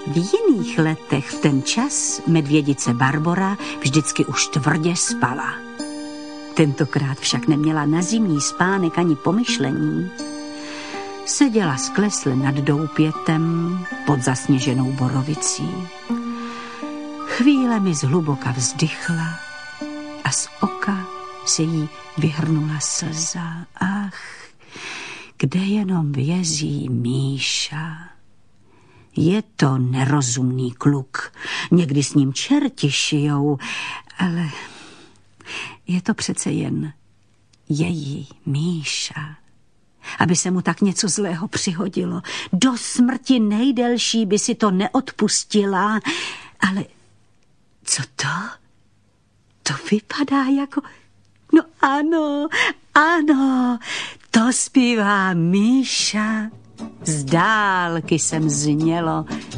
V jiných letech v ten čas medvědice Barbora vždycky už tvrdě spala. Tentokrát však neměla na zimní spánek ani pomyšlení. Seděla sklesle nad doupětem pod zasněženou borovicí. Chvílemi zhluboka vzdychla a z oka se jí vyhrnula slza. Ach, kde jenom vězí Míša. Je to nerozumný kluk, někdy s ním čerti šijou, ale je to přece jen její Míša. Aby se mu tak něco zlého přihodilo. Do smrti nejdelší by si to neodpustila, ale co to? To vypadá jako... No ano, to zpívá Míša. Z dálky jsem znělo